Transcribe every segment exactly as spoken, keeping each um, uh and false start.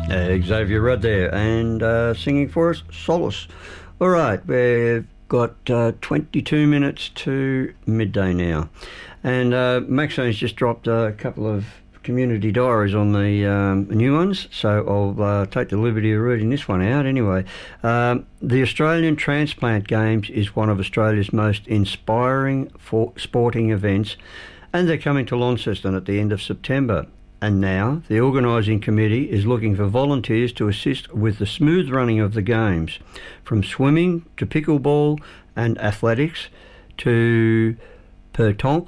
Uh, Xavier Rudd there, and uh, singing for us, Solace. All right, we've got uh, twenty-two minutes to midday now, and uh, Maxine's just dropped a couple of community diaries on the um, new ones, so I'll uh, take the liberty of reading this one out anyway. Um, the Australian Transplant Games is one of Australia's most inspiring for sporting events, and they're coming to Launceston at the end of September. And now the organising committee is looking for volunteers to assist with the smooth running of the games, from swimming to pickleball and athletics to pétanque.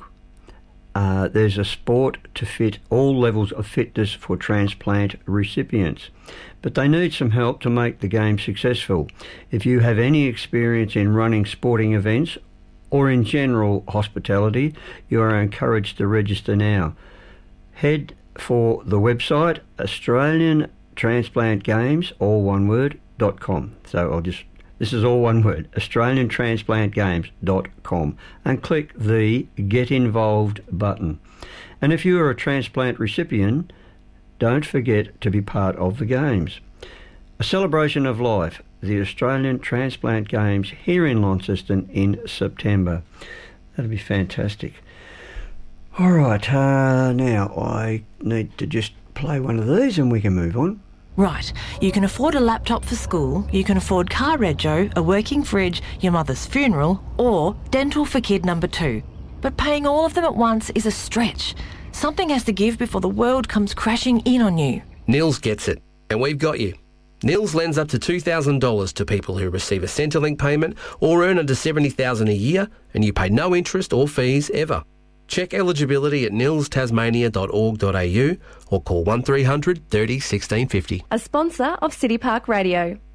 Uh, there's a sport to fit all levels of fitness for transplant recipients. But they need some help to make the game successful. If you have any experience in running sporting events or in general hospitality, you are encouraged to register now. Head for the website Australian Transplant Games, all one word, dot com. So I'll just, this is all one word, Australian Transplant Games dot com, and click the Get Involved button. And if you are a transplant recipient, don't forget to be part of the Games. A celebration of life, the Australian Transplant Games here in Launceston in September. That'll be fantastic. All right, uh, now I need to just play one of these and we can move on. Right, you can afford a laptop for school, you can afford car rego, a working fridge, your mother's funeral, or dental for kid number two. But paying all of them at once is a stretch. Something has to give before the world comes crashing in on you. Nils gets it, and we've got you. Nils lends up to two thousand dollars to people who receive a Centrelink payment or earn under seventy thousand dollars a year, and you pay no interest or fees ever. Check eligibility at nils tasmania dot org dot a u or call one three hundred thirty sixteen fifty. A sponsor of City Park Radio.